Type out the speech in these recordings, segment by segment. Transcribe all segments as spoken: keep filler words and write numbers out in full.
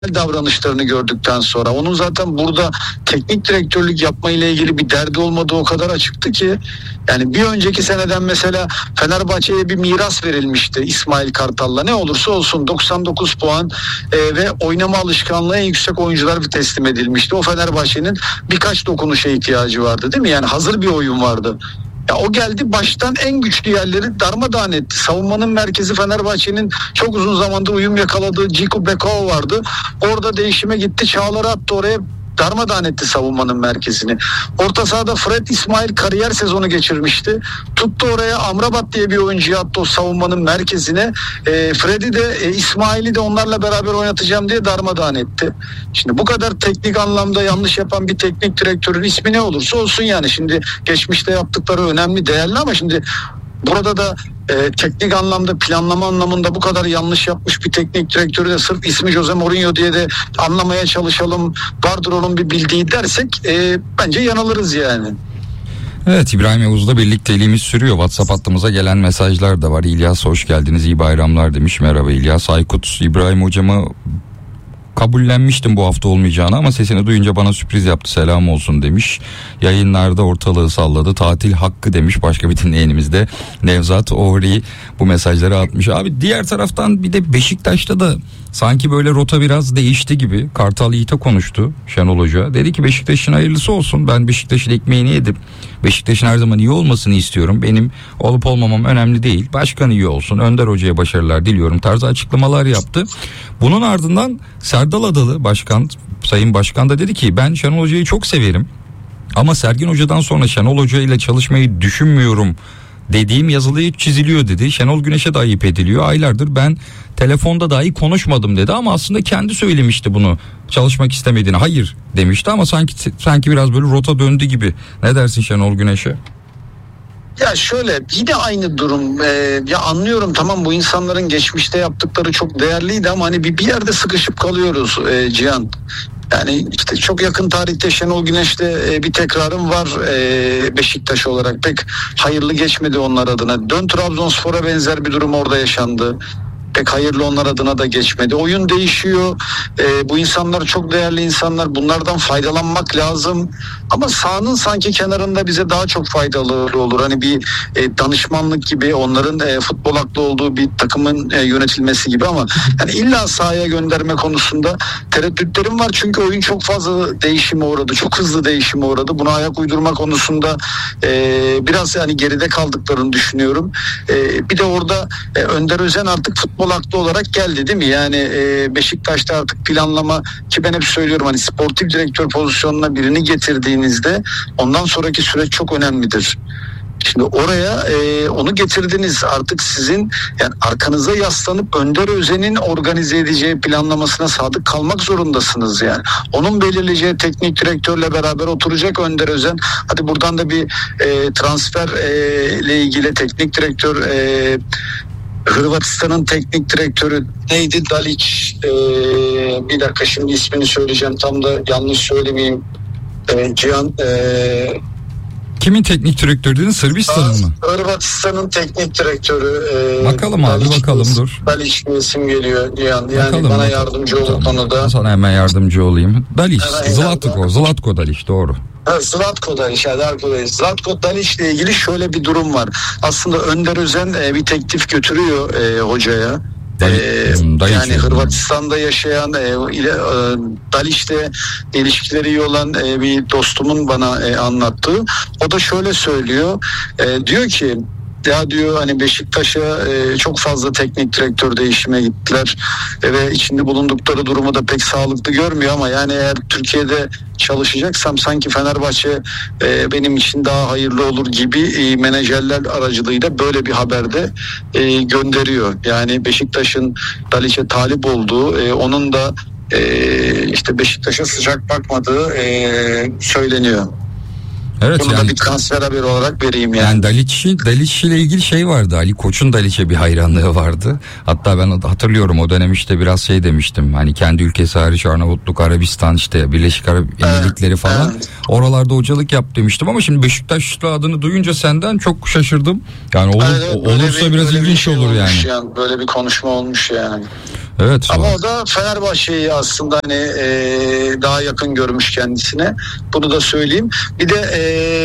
davranışlarını gördükten sonra onun zaten burada teknik direktörlük yapma ile ilgili bir derdi olmadığı o kadar açıktı ki, yani bir önceki seneden mesela Fenerbahçe'ye bir miras verilmişti İsmail Kartal'la, ne olursa olsun doksan dokuz puan e, ve oynama alışkanlığı en yüksek oyuncular bir teslim edilmişti. O Fenerbahçe'nin birkaç dokunuşa ihtiyacı vardı, değil mi? Yani hazır bir oyun vardı. Ya o geldi, baştan en güçlü yerleri darmadağın etti. Savunmanın merkezi Fenerbahçe'nin çok uzun zamandır uyum yakaladığı Ciku Bekao vardı. Orada değişime gitti. Çağlar'ı attı oraya, darmadağın etti savunmanın merkezini. Orta sahada Fred İsmail kariyer sezonu geçirmişti. Tuttu oraya Amrabat diye bir oyuncuyu attı o savunmanın merkezine. E, Fred'i de e, İsmail'i de onlarla beraber oynatacağım diye darmadağın etti. Şimdi bu kadar teknik anlamda yanlış yapan bir teknik direktörün ismi ne olursa olsun, yani şimdi geçmişte yaptıkları önemli, değerli, ama şimdi burada da e, teknik anlamda, planlama anlamında bu kadar yanlış yapmış bir teknik direktörü de sırf ismi Jose Mourinho diye de anlamaya çalışalım, vardır onun bir bildiği dersek e, bence yanılırız yani. Evet, İbrahim Yavuz'la birlikteliğimiz sürüyor. WhatsApp hattımıza gelen mesajlar da var. İlyas hoş geldiniz, iyi bayramlar demiş. Merhaba İlyas. Aykut, İbrahim hocamı kabullenmiştim bu hafta olmayacağını ama sesini duyunca bana sürpriz yaptı, selam olsun demiş. Yayınlarda ortalığı salladı, tatil hakkı demiş başka bir dinleyenimiz de. Nevzat Ohri bu mesajları atmış. Abi diğer taraftan bir de Beşiktaş'ta da sanki böyle rota biraz değişti gibi. Kartal Yiğit'e konuştu Şenol Hoca. Dedi ki Beşiktaş'ın hayırlısı olsun, ben Beşiktaş'ın ekmeğini yedim. Beşiktaş'ın her zaman iyi olmasını istiyorum. Benim olup olmamam önemli değil. Başkan iyi olsun. Önder Hoca'ya başarılar diliyorum tarzı açıklamalar yaptı. Bunun ardından Serdal Adalı Başkan, Sayın Başkan da dedi ki ben Şenol Hoca'yı çok severim. Ama Sergen Hoca'dan sonra Şenol Hoca ile çalışmayı düşünmüyorum dediğim yazılı çiziliyor dedi. Şenol Güneş'e de ayıp ediliyor. Aylardır ben telefonda dahi konuşmadım dedi ama aslında kendi söylemişti bunu. Çalışmak istemediğini. Hayır demişti ama sanki sanki biraz böyle rota döndü gibi. Ne dersin Şenol Güneş'e? Ya şöyle, yine aynı durum. Ee, ya anlıyorum, tamam, bu insanların geçmişte yaptıkları çok değerliydi ama hani bir, bir yerde sıkışıp kalıyoruz e, Cihan. Yani işte çok yakın tarihte Şenol Güneş'le e, bir tekrarım var e, Beşiktaş olarak. Pek hayırlı geçmedi onlar adına. Dön Trabzonspor'a benzer bir durum orada yaşandı. Pek hayırlı onlar adına da geçmedi. Oyun değişiyor. E, bu insanlar çok değerli insanlar. Bunlardan faydalanmak lazım. Ama sahanın sanki kenarında bize daha çok faydalı olur. Hani bir e, danışmanlık gibi, onların e, futbol aklı olduğu bir takımın e, yönetilmesi gibi, ama yani illa sahaya gönderme konusunda tereddütlerim var. Çünkü oyun çok fazla değişime uğradı. Çok hızlı değişime uğradı. Buna ayak uydurma konusunda e, biraz yani geride kaldıklarını düşünüyorum. E, bir de orada e, Önder Özen artık futbol aklı olarak geldi, değil mi? Yani e, Beşiktaş'ta artık planlama, ki ben hep söylüyorum, hani sportif direktör pozisyonuna birini getirdiğinizde ondan sonraki süreç çok önemlidir. Şimdi oraya e, onu getirdiniz, artık sizin yani arkanıza yaslanıp Önder Özen'in organize edeceği planlamasına sadık kalmak zorundasınız yani. Onun belirleyeceği teknik direktörle beraber oturacak Önder Özen. Hadi buradan da bir e, transfer e, ile ilgili teknik direktör e, Hırvatistan'ın teknik direktörü neydi? Dalić. Ee, bir dakika, şimdi ismini söyleyeceğim, tam da yanlış söylemeyeyim. Ee, Cihan. Ee, Kimin teknik direktörü dedin? Sırbistan'ın mı? Hırvatistan'ın teknik direktörü. E, bakalım abi, Dalić, bakalım dur. Dalić bir isim geliyor Cihan. Yani bakalım, bana bakalım. yardımcı ol Tamam. konuda. Sana hemen yardımcı olayım. Dalić, Evet, Zlatko, Zlatko Dalić, doğru. Zlatko Dalić, yani Zlatko Dalić ile ilgili şöyle bir durum var. Aslında Önder Özen e, bir teklif götürüyor e, hocaya. Ee, yani Hırvatistan'da yaşayan e, ile, e, Dalić'le ilişkileri iyi olan e, bir dostumun bana e, anlattığı. O da şöyle söylüyor. E, diyor ki ya diyor, hani Beşiktaş'a e, çok fazla teknik direktör değişime gittiler e, ve içinde bulundukları durumu da pek sağlıklı görmüyor, ama yani eğer Türkiye'de çalışacaksam sanki Fenerbahçe e, benim için daha hayırlı olur gibi e, menajerler aracılığıyla böyle bir haberde e, gönderiyor. Yani Beşiktaş'ın Dalić'e talip olduğu, e, onun da e, işte Beşiktaş'a sıcak bakmadığı e, söyleniyor. Evet, bunu yani, da bir transfer haberi olarak vereyim yani. Yani Dalić, Dalić ile ilgili şey vardı. Ali Koç'un Dalić'e bir hayranlığı vardı. Hatta ben hatırlıyorum, o dönem işte biraz şey demiştim. Hani kendi ülkesi hariç Arnavutluk, Arabistan, işte Birleşik Arap Emirlikleri falan. Evet. Oralarda hocalık yap demiştim ama şimdi Beşiktaşlı adını duyunca senden çok şaşırdım. Yani olur, evet, olursa bir, biraz ilginç bir şey olur yani. yani. Böyle bir konuşma olmuş yani. Evet. Ama var. o da Fenerbahçe'yi aslında hani e, daha yakın görmüş kendisine. Bunu da söyleyeyim. Bir de e,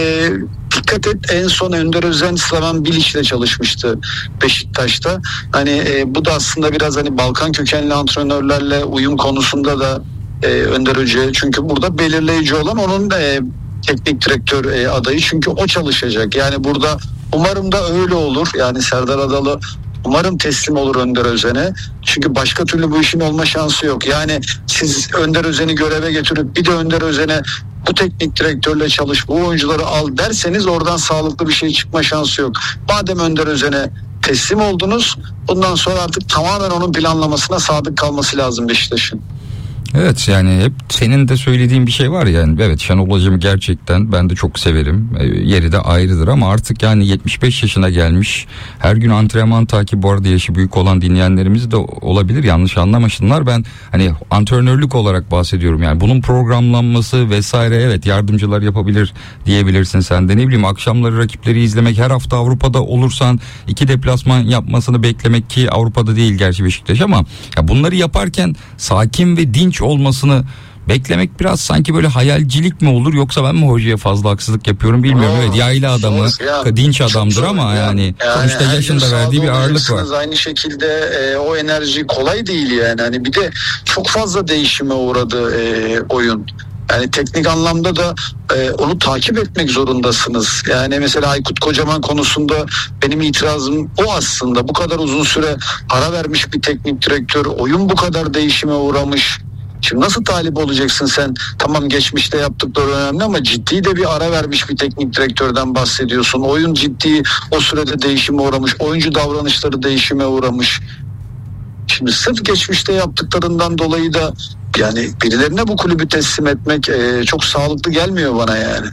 dikkat et, en son Önder Özen Slaven Bilic'le çalışmıştı Beşiktaş'ta. Hani e, bu da aslında biraz hani Balkan kökenli antrenörlerle uyum konusunda da e, Önder Hoca, çünkü burada belirleyici olan onun e, teknik direktör e, adayı, çünkü o çalışacak. Yani burada umarım da öyle olur. Yani Serdar Adalı umarım teslim olur Önder Özen'e. Çünkü başka türlü bu işin olma şansı yok. Yani siz Önder Özen'i göreve getirip bir de Önder Özen'e bu teknik direktörle çalış, bu oyuncuları al derseniz oradan sağlıklı bir şey çıkma şansı yok. Madem Önder Özen'e teslim oldunuz, bundan sonra artık tamamen onun planlamasına sadık kalması lazım Beşiktaş'ın. Evet, yani hep senin de söylediğin bir şey var yani. Evet, Şenol Hocam'ı gerçekten ben de çok severim. E, yeri de ayrıdır ama artık yani yetmiş beş yaşına gelmiş. Her gün antrenman takibi, bu arada yaşı büyük olan dinleyenlerimiz de olabilir, yanlış anlamasınlar. Ben hani antrenörlük olarak bahsediyorum yani. Bunun programlanması vesaire, evet, yardımcılar yapabilir diyebilirsin sen de. Ne bileyim, akşamları rakipleri izlemek, her hafta Avrupa'da olursan iki deplasman yapmasını beklemek, ki Avrupa'da değil gerçi Beşiktaş, ama ya bunları yaparken sakin ve dinç olmasını beklemek biraz sanki böyle hayalcilik mi olur, yoksa ben mi hocaya fazla haksızlık yapıyorum bilmiyorum. Oo, evet, yaylı adamı, ya, dinç adamdır ama ya. yani, yani sonuçta yaşında verdiği bir ağırlık var. Aynı şekilde e, o enerji kolay değil yani. Hani bir de çok fazla değişime uğradı e, oyun. Yani teknik anlamda da e, onu takip etmek zorundasınız. Yani mesela Aykut Kocaman konusunda benim itirazım o aslında. Bu kadar uzun süre ara vermiş bir teknik direktör, oyun bu kadar değişime uğramış. Şimdi nasıl talip olacaksın sen? Tamam, geçmişte yaptıkları önemli ama ciddi de bir ara vermiş bir teknik direktörden bahsediyorsun. Oyun ciddi o sürede değişime uğramış. Oyuncu davranışları değişime uğramış. Şimdi sırf geçmişte yaptıklarından dolayı da yani birilerine bu kulübü teslim etmek e, çok sağlıklı gelmiyor bana yani.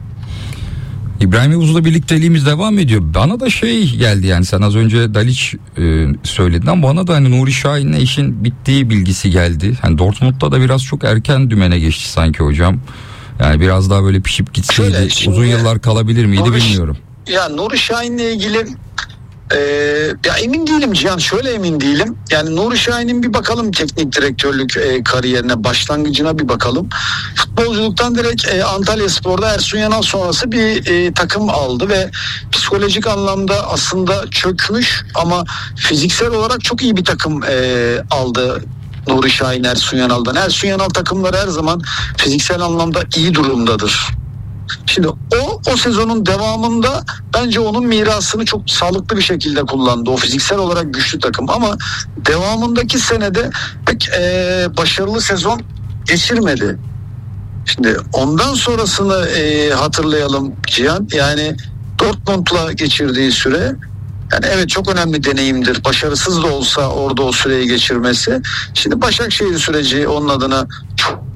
İbrahim Yavuz'la birlikteliğimiz devam ediyor. Bana da şey geldi, yani sen az önce Dalic e, söyledin ama bana da hani Nuri Şahin'le işin bittiği bilgisi geldi. Hani Dortmund'da da biraz çok erken dümene geçti sanki hocam. Yani biraz daha böyle pişip gitseydi Şöyle, şimdi, uzun yıllar kalabilir miydi Nuri, bilmiyorum. Ya Nuri Şahin'le ilgili Ee, ya emin değilim Cihan, şöyle emin değilim. Yani Nuri Şahin'in bir bakalım teknik direktörlük e, kariyerine, başlangıcına bir bakalım. Futbolculuktan direkt e, Antalyaspor'da Ersun Yanal sonrası bir e, takım aldı ve psikolojik anlamda aslında çökmüş ama fiziksel olarak çok iyi bir takım e, aldı Nuri Şahin Ersun Yanal'dan. Ersun Yanal takımları her zaman fiziksel anlamda iyi durumdadır. Şimdi o o sezonun devamında bence onun mirasını çok sağlıklı bir şekilde kullandı. O fiziksel olarak güçlü takım ama devamındaki senede pek e, başarılı sezon geçirmedi. Şimdi ondan sonrasını e, hatırlayalım Cihan. Yani Dortmund'la geçirdiği süre, yani evet çok önemli deneyimdir. Başarısız da olsa orada o süreyi geçirmesi. Şimdi Başakşehir süreci onun adına çok,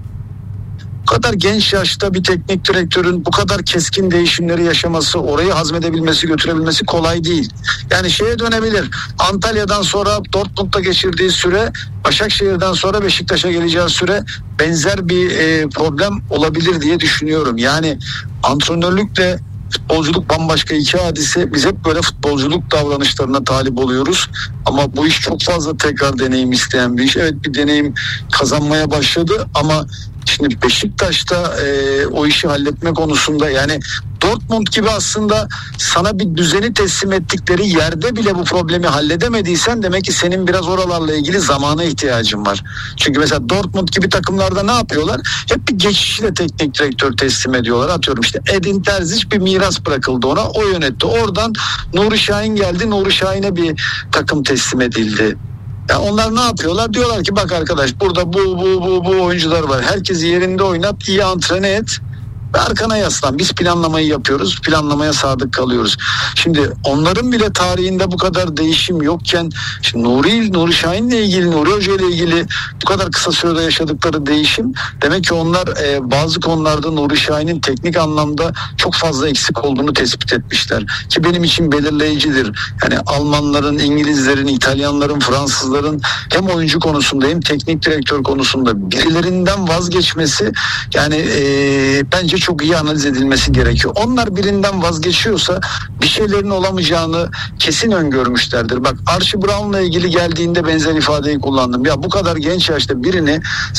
bu kadar genç yaşta bir teknik direktörün bu kadar keskin değişimleri yaşaması, orayı hazmedebilmesi, götürebilmesi kolay değil. Yani şeye dönebilir. Antalya'dan sonra Dortmund'da geçirdiği süre, Başakşehir'den sonra Beşiktaş'a geleceği süre benzer bir e, problem olabilir diye düşünüyorum. Yani antrenörlükle futbolculuk bambaşka iki hadise. Biz hep böyle futbolculuk davranışlarına talip oluyoruz. Ama bu iş çok fazla tekrar deneyim isteyen bir iş. Evet, bir deneyim kazanmaya başladı ama şimdi Beşiktaş'ta e, o işi halletme konusunda, yani Dortmund gibi aslında sana bir düzeni teslim ettikleri yerde bile bu problemi halledemediysen demek ki senin biraz oralarla ilgili zamana ihtiyacın var. Çünkü mesela Dortmund gibi takımlarda ne yapıyorlar? Hep bir geçişle teknik direktör teslim ediyorlar. Atıyorum işte Edin Terzic bir miras bırakıldı ona, o yönetti. Oradan Nuri Şahin geldi, Nuri Şahin'e bir takım teslim edildi. Yani onlar ne yapıyorlar? Diyorlar ki bak arkadaş, burada bu bu bu bu oyuncular var. Herkesi yerinde oynat, iyi antrene et ve arkana yaslan. Biz planlamayı yapıyoruz. Planlamaya sadık kalıyoruz. Şimdi onların bile tarihinde bu kadar değişim yokken, şimdi Nuri, Nuri Şahin'le ilgili, Nuri Hoca ile ilgili bu kadar kısa sürede yaşadıkları değişim, demek ki onlar e, bazı konularda Nuri Şahin'in teknik anlamda çok fazla eksik olduğunu tespit etmişler. Ki benim için belirleyicidir. Yani Almanların, İngilizlerin, İtalyanların, Fransızların hem oyuncu konusunda hem teknik direktör konusunda birilerinden vazgeçmesi yani e, bence çok iyi analiz edilmesi gerekiyor. Onlar birinden vazgeçiyorsa bir şeylerin olamayacağını kesin öngörmüşlerdir. Bak Archie Brown'la ilgili geldiğinde benzer ifadeyi kullandım. Ya bu kadar genç yaşta birini